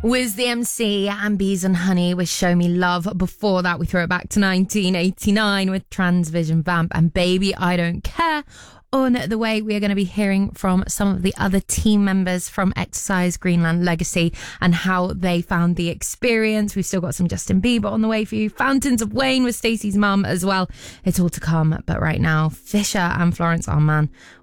was the MC, and Bees and Honey with Show Me Love. Before that, we throw it back to 1989 with Transvision Vamp and Baby I Don't Care. On the way, we are going to be hearing from some of the other team members from Exercise Greenland Legacy and how they found the experience. We've still got some Justin Bieber on the way for you. Fountains of Wayne with Stacey's mum as well. It's all to come. But right now, Fisher and Florence Armand